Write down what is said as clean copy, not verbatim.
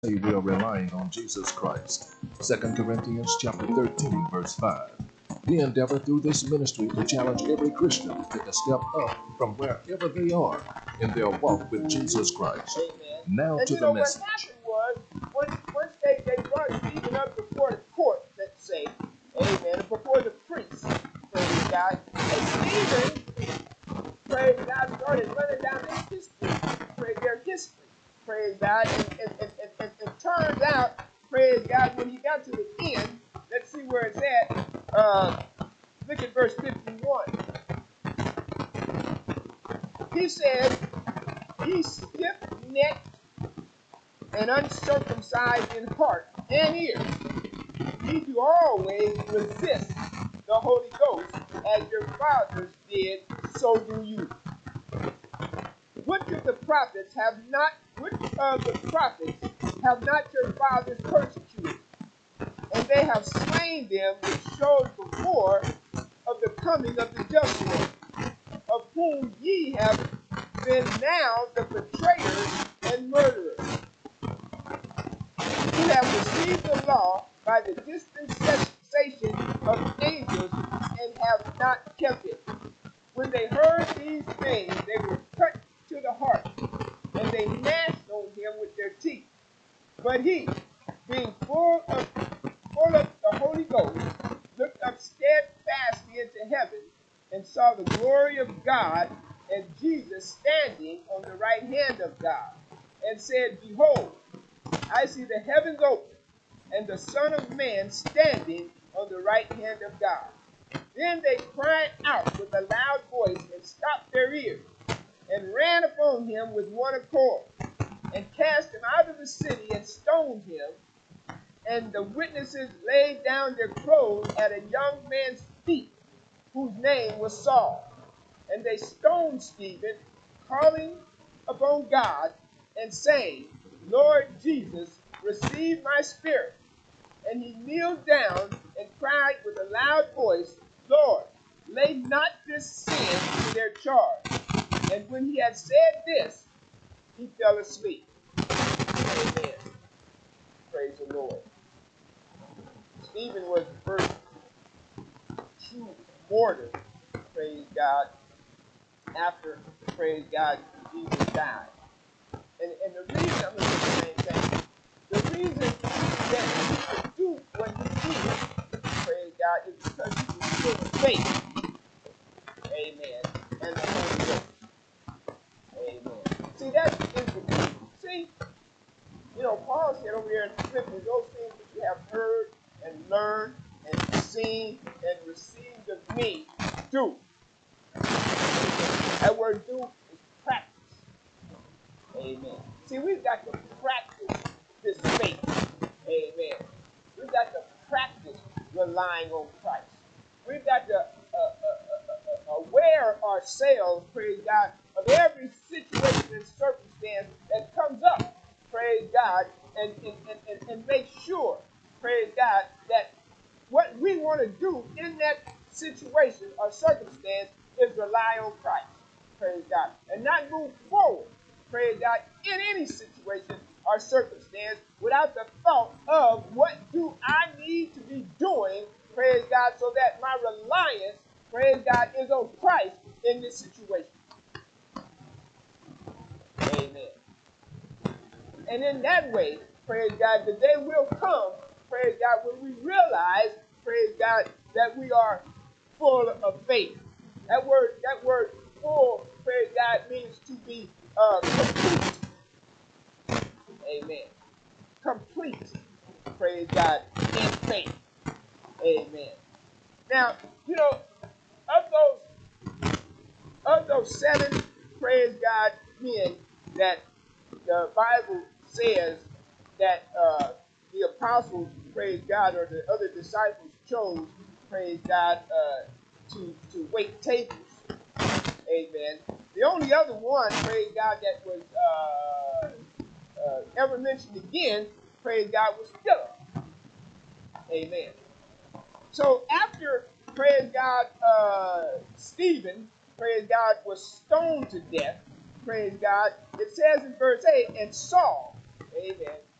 say we are relying on Jesus Christ. 2 Corinthians chapter 13, verse 5. We endeavor through this ministry to challenge every Christian to take a step up from wherever they are in their walk with Jesus Christ. Amen. Now and to you the know message. what happened was, once they brought Stephen up before the court, let's say, amen, before the priests, praise God, and Stephen, praise God, started running down their history, praise God, and it turns out, praise God, when he got to the end, let's see where it's at, look at verse 51. He said, "Ye stiff-necked and uncircumcised in heart and ears, ye do always resist the Holy Ghost, as your fathers did, so do you. Which of the prophets have not your fathers persecuted? And they have slain them which showed before of the coming of the just one, of whom ye have been now the betrayers and murderers, who have received the law by the dispensation of angels, and have not kept it. When they heard these things, they were cut to the heart, and they gnashed on him with their teeth. But he, being full of the Holy Ghost, looked up steadfastly into heaven, and saw the glory of God, and Jesus standing on the right hand of God, and said, Behold, I see the heavens open, and the Son of Man standing on the right hand of God. Then they cried out with a loud voice, and stopped their ears, and ran upon him with one accord, and cast him out of the city, and stoned him. And the witnesses laid down their clothes at a young man's feet, whose name was Saul. And they stoned Stephen, calling upon God, and saying, Lord Jesus, receive my spirit. And he kneeled down and cried with a loud voice, Lord, lay not this sin to their charge. And when he had said this, he fell asleep. Amen. Praise the Lord. Stephen was the first true martyr, praise God, after, praise God, Jesus died. And the reason, I'm going to say the same thing, the reason that he could do what he did, praise God, is because he was filled with faith. Amen. And the Holy Ghost. Amen. See, that is the key. See, you know, Paul said over there in Philippians, those things that you have heard and learned and seen and received of me, do. That word do is practice. Amen. See, we've got to practice this faith. Amen. We've got to practice relying on Christ. We've got to aware ourselves, praise God, of every situation and circumstance that comes up, praise God, and make sure, praise God, that what we want to do in that situation or circumstance is rely on Christ, praise God, and not move forward, praise God, in any situation or circumstance without the thought of what do I need to be doing, praise God, so that my reliance, praise God, is on Christ in this situation. Amen. And in that way, praise God, the day will come, praise God, when we realize, praise God, that we are full of faith. That word full, praise God, means to be complete. Amen. Complete, praise God, in faith. Amen. Now, you know, of those 7, praise God, men that the Bible says that the apostles, praise God, or the other disciples chose, praise God, to wait tables. Amen. The only other one, praise God, that was ever mentioned again, praise God, was Philip. Amen. So after, praise God, Stephen, praise God, was stoned to death, praise God, it says in verse 8, and Saul, amen,